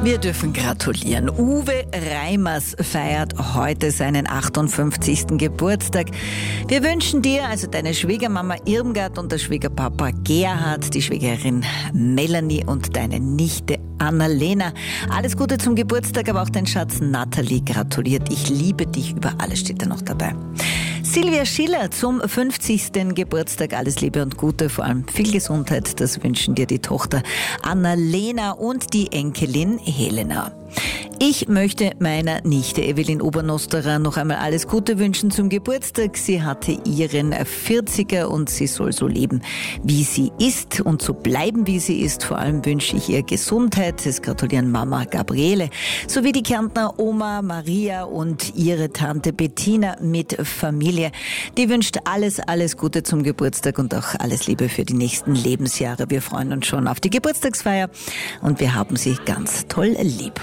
Wir dürfen gratulieren. Uwe Reimers feiert heute seinen 58. Geburtstag. Wir wünschen dir, also deine Schwiegermama Irmgard und der Schwiegerpapa Gerhard, die Schwiegerin Melanie und deine Nichte Annalena, alles Gute zum Geburtstag, aber auch dein Schatz Nathalie gratuliert. Ich liebe dich über alles, steht da noch dabei. Silvia Schiller zum 50. Geburtstag. Alles Liebe und Gute, vor allem viel Gesundheit. Das wünschen dir die Tochter Annalena und die Enkelin Helena. Ich möchte meiner Nichte Evelyn Obernosterer noch einmal alles Gute wünschen zum Geburtstag. Sie hatte ihren 40er und sie soll so leben, wie sie ist und so bleiben, wie sie ist. Vor allem wünsche ich ihr Gesundheit. Es gratulieren Mama Gabriele sowie die Kärntner Oma Maria und ihre Tante Bettina mit Familie. Die wünscht alles Gute zum Geburtstag und auch alles Liebe für die nächsten Lebensjahre. Wir freuen uns schon auf die Geburtstagsfeier und wir haben sie ganz toll lieb.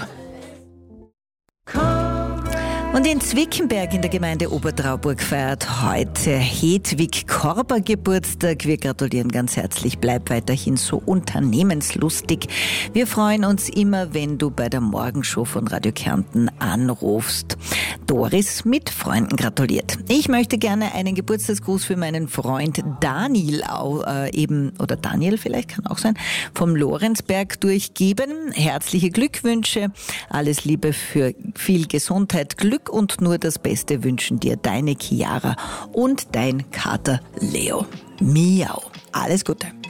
Und in Zwickenberg in der Gemeinde Obertrauburg feiert heute Hedwig Korber Geburtstag. Wir gratulieren ganz herzlich. Bleib weiterhin so unternehmenslustig. Wir freuen uns immer, wenn du bei der Morgenshow von Radio Kärnten anrufst. Doris mit Freunden gratuliert. Ich möchte gerne einen Geburtstagsgruß für meinen Freund Daniel oder Daniel vielleicht, kann auch sein, vom Lorenzberg durchgeben. Herzliche Glückwünsche. Alles Liebe für viel Gesundheit, Glück und nur das Beste wünschen dir deine Chiara und dein Kater Leo. Miau. Alles Gute.